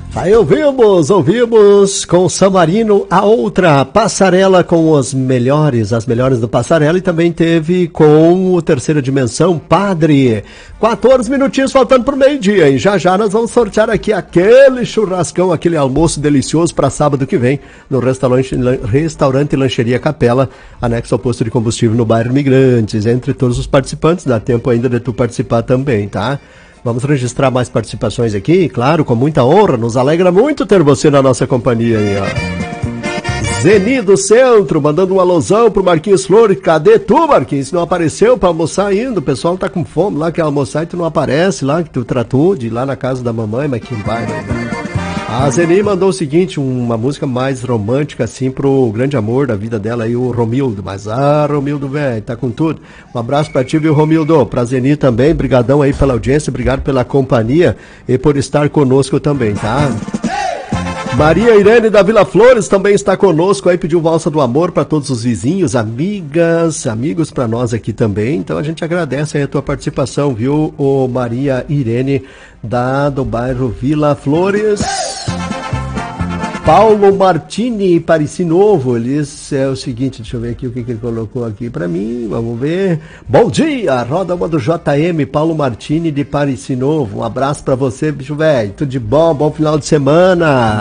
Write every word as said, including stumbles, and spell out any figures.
Aí ouvimos, ouvimos com San Marino a outra passarela com os melhores, as melhores do Passarela, e também teve com o Terceira Dimensão, Padre. quatorze minutinhos faltando pro meio-dia, e já já nós vamos sortear aqui aquele churrascão, aquele almoço delicioso para sábado que vem, no restaurante, restaurante Lancheria Capela, anexo ao posto de combustível no bairro Imigrantes. Entre todos os participantes, dá tempo ainda de tu participar também, tá? Vamos registrar mais participações aqui, claro, com muita honra. Nos alegra muito ter você na nossa companhia aí, ó. Zeni do Centro, mandando um alusão pro Marquinhos Flores. Cadê tu, Marquinhos? Não apareceu pra almoçar ainda. O pessoal tá com fome lá, quer almoçar e tu não aparece lá, que tu tratou de ir lá na casa da mamãe, mas que vai, né? A Zeni mandou o seguinte, uma música mais romântica, assim, pro grande amor da vida dela aí, o Romildo. Mas, ah, Romildo, velho, tá com tudo. Um abraço pra ti, viu, Romildo? Pra Zeni também, brigadão aí pela audiência, obrigado pela companhia e por estar conosco também, tá? Maria Irene da Vila Flores também está conosco aí, pediu Valsa do Amor para todos os vizinhos, amigas, amigos para nós aqui também. Então a gente agradece aí a tua participação, viu, ô Maria Irene da, do bairro Vila Flores. Paulo Martini, Pareci Novo, eles é o seguinte, deixa eu ver aqui o que, que ele colocou aqui para mim, vamos ver. Bom dia, roda uma do J M, Paulo Martini de Pareci Novo, um abraço para você, bicho velho, tudo de bom, bom final de semana.